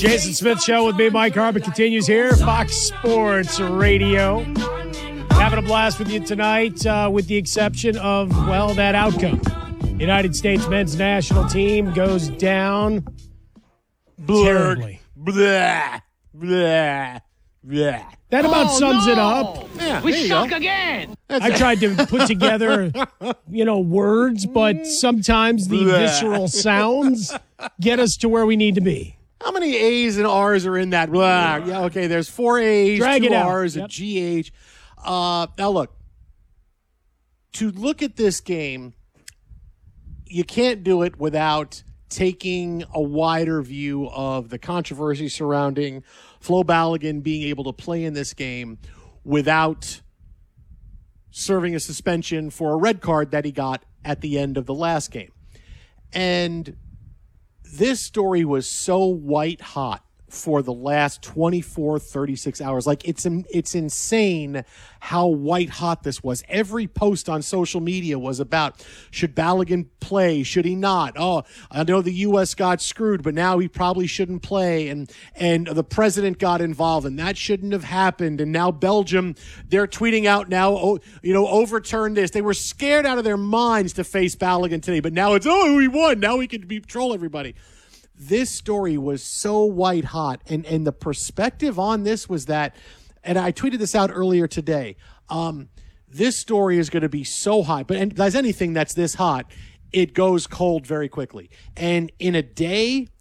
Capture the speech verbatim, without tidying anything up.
Jason Smith Show with me, Mike Harmon, continues here. Fox Sports Radio. Having a blast with you tonight, uh, with the exception of, well, that outcome. United States men's national team goes down terribly. Blah, blah, blah. That about Oh, sums no. it up. Yeah, We there you suck go. again. I tried to put together, you know, words, but sometimes the Blah. visceral sounds get us to where we need to be. How many A's and R's are in that? Blah. Yeah, okay, there's four A's, Drag two it out. R's, Yep. a G H. Uh, now, look, to look at this game, you can't do it without taking a wider view of the controversy surrounding Flo Balogun being able to play in this game without serving a suspension for a red card that he got at the end of the last game. And this story was so white hot for the last twenty-four, thirty-six hours. Like, it's it's insane how white hot this was. Every post on social media was about, should Balogun play? Should he not? Oh, I know the U S got screwed, but now he probably shouldn't play. And and the president got involved, and that shouldn't have happened. And now Belgium, they're tweeting out now, oh, you know, overturn this. They were scared out of their minds to face Balogun today, but now it's, oh, we won. Now we can be, troll everybody. This story was so white hot, and, and the perspective on this was that, and I tweeted this out earlier today, um, this story is going to be so hot, but and as anything that's this hot, it goes cold very quickly. And in a day